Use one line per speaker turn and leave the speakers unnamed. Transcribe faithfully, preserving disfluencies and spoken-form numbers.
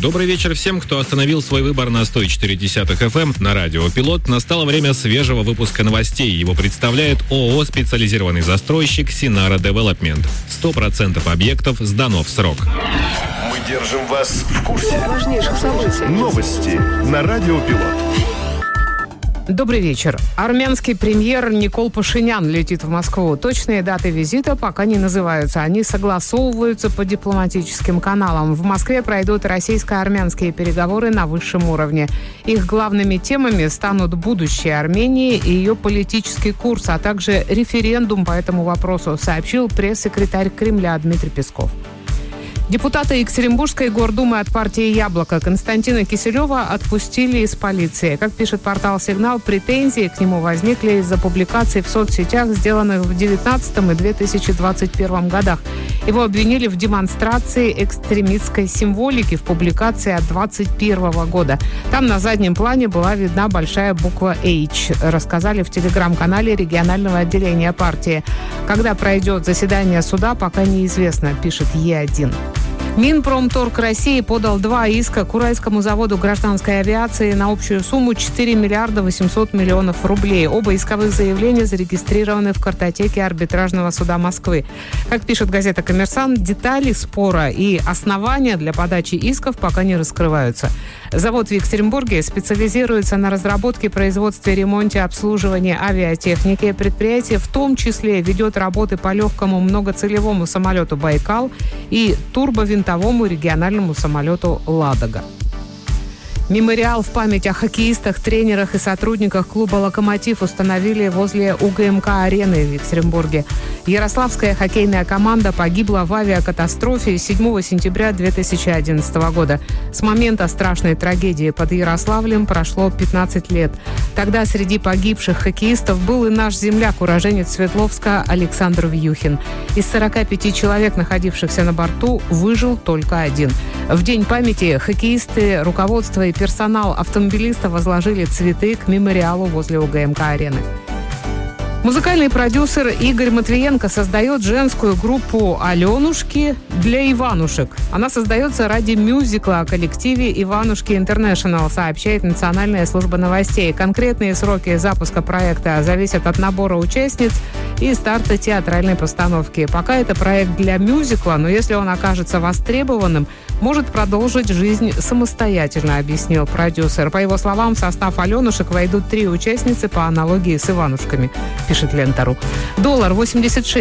Добрый вечер всем, кто остановил свой выбор на сто четыре эф эм на радио «Пилот». Настало время свежего выпуска новостей. Его представляет ООО «Специализированный застройщик Синара Девелопмент». сто процентов объектов сдано в срок.
Мы держим вас в курсе
важнейших событий.
Новости на радио «Пилот».
Добрый вечер. Армянский премьер Никол Пашинян летит в Москву. Точные даты визита пока не называются. Они согласовываются по дипломатическим каналам. В Москве пройдут российско-армянские переговоры на высшем уровне. Их главными темами станут будущее Армении и ее политический курс, а также референдум по этому вопросу, сообщил пресс-секретарь Кремля Дмитрий Песков. Депутата Екатеринбургской гордумы от партии «Яблоко» Константина Киселева отпустили из полиции. Как пишет портал «Сигнал», претензии к нему возникли из-за публикаций в соцсетях, сделанных в две тысячи девятнадцатом и две тысячи двадцать первом годах. Его обвинили в демонстрации экстремистской символики в публикации от двадцать первого года. Там на заднем плане была видна большая буква «H», рассказали в телеграм-канале регионального отделения партии. Когда пройдет заседание суда, пока неизвестно, пишет Е один. Минпромторг России подал два иска к Уральскому заводу гражданской авиации на общую сумму четыре миллиарда восемьсот миллионов рублей. Оба исковых заявления зарегистрированы в картотеке арбитражного суда Москвы. Как пишет газета «Коммерсант», детали спора и основания для подачи исков пока не раскрываются. Завод в Екатеринбурге специализируется на разработке, производстве, ремонте, обслуживании авиатехники. Предприятие в том числе ведет работы по легкому многоцелевому самолету «Байкал» и турбовинтовому региональному самолету «Ладога». Мемориал в память о хоккеистах, тренерах и сотрудниках клуба «Локомотив» установили возле УГМК-арены в Екатеринбурге. Ярославская хоккейная команда погибла в авиакатастрофе седьмого сентября две тысячи одиннадцатого года. С момента страшной трагедии под Ярославлем прошло пятнадцать лет. Тогда среди погибших хоккеистов был и наш земляк, уроженец Свердловска Александр Вьюхин. Из сорока пяти человек, находившихся на борту, выжил только один. В день памяти хоккеисты, руководство и персонал автомобилиста возложили цветы к мемориалу возле УГМК-арены. Музыкальный продюсер Игорь Матвиенко создает женскую группу «Аленушки» для Иванушек. Она создается ради мюзикла о коллективе «Иванушки Интернешнл», сообщает Национальная служба новостей. Конкретные сроки запуска проекта зависят от набора участниц и старта театральной постановки. Пока это проект для мюзикла, но если он окажется востребованным, может продолжить жизнь самостоятельно, объяснил продюсер. По его словам, в состав «Аленушек» войдут три участницы по аналогии с «Иванушками», пишет Лента.ру. Доллар восемьдесят шесть